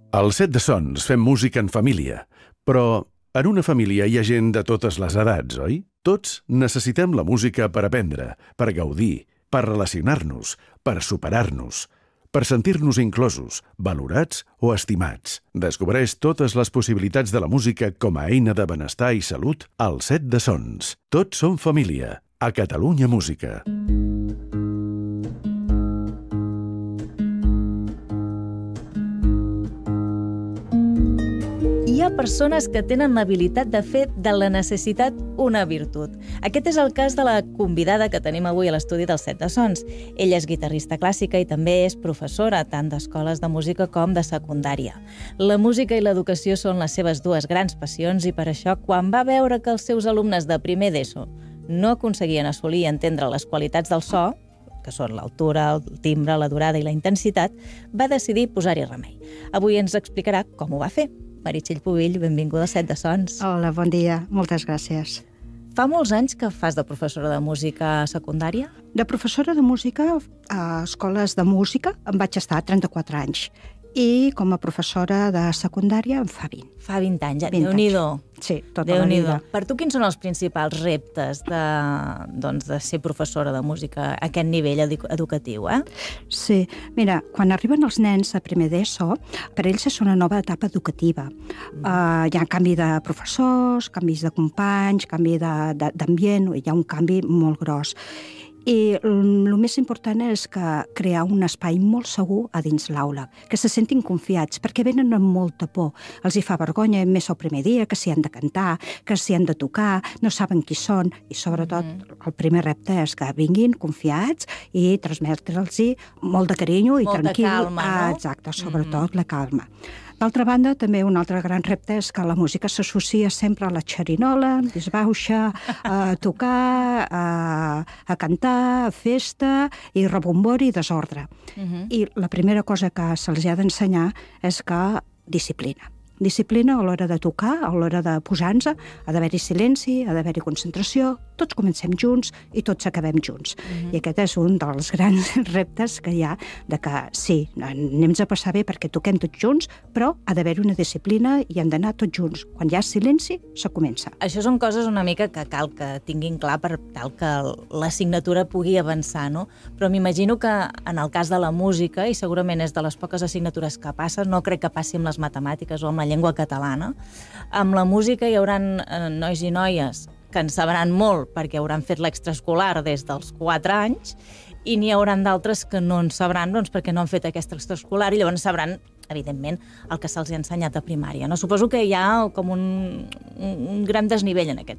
Al Set de Sons fem música en família, però en una família hi ha gent de totes les edats, oi? Tots necessitem la música per aprendre, per gaudir, per relacionar-nos, per superar-nos, per sentir-nos inclosos, valorats o estimats. Descobreix totes les possibilitats de la música com a eina de benestar i salut al Set de Sons. Tots som família, a Catalunya Música. Hi ha persones que tenen l'habilitat de fer de la necessitat una virtut. Aquest és el cas de la convidada que tenim avui a l'estudi del Set de Sons. Ella és guitarrista clàssica i també és professora tant d'escoles de música com de secundària. La música i l'educació són les seves dues grans passions i per això, quan va veure que els seus alumnes de primer d'ESO no aconseguien assolir i entendre les qualitats del so, que són l'altura, el timbre, la durada i la intensitat, va decidir posar-hi remei. Avui ens explicarà com ho va fer. Meritxell Pubill, benvinguda al Set de Sons. Hola, bon dia. Moltes gràcies. Fa molts anys que fas de professora de música secundària? De professora de música a escoles de música em vaig estar 34 anys i com a professora de secundària en fa 20. Fa 20 anys, 20 Déu-n'hi-do. Sí, tota la vida. Per tu quins són els principals reptes de ser professora de música a aquest nivell educatiu? Sí, mira, quan arriben els nens a primer d'ESO, per ells és una nova etapa educativa. Hi ha canvi de professors, canvis de companys, canvi d'ambient, hi ha un canvi molt gros. I el més important és que crear un espai molt segur a dins l'aula, que se sentin confiats, perquè venen amb molta por. Els hi fa vergonya, més el primer dia, que s'hi han de cantar, que s'hi han de tocar, no saben qui són, i sobretot el primer repte és que vinguin confiats i transmetre'ls molt de carinyo i tranquil. Molta calma, no? Exacte, sobretot la calma. D'altra banda, també un altre gran repte és que la música s'associa sempre a la xerinola, disbauxa, a tocar, a cantar, a festa, i rebombori i desordre. I la primera cosa que se'ls ha d'ensenyar és que disciplina. Disciplina a l'hora de tocar, a l'hora de posar-nos, ha d'haver-hi silenci, ha d'haver-hi concentració, tots comencem junts i tots acabem junts. I aquest és un dels grans reptes que hi ha, de que sí, anem a passar bé perquè toquem tots junts, però ha d'haver-hi una disciplina i hem d'anar tots junts. Quan hi ha silenci, se comença. Això són coses una mica que cal que tinguin clar per tal que l'assignatura pugui avançar, no? Però m'imagino que en el cas de la música, i segurament és de les poques assignatures que passa, no crec que passi amb les matemàtiques o amb la llengua catalana, amb la música hi haurà nois i noies que en sabran molt perquè hauran fet l'extraescolar des dels 4 anys i n'hi haurà d'altres que no en sabran perquè no han fet aquest extraescolar i llavors sabran, evidentment, el que se'ls ha ensenyat a primària. No? Suposo que hi ha com un gran desnivell en aquest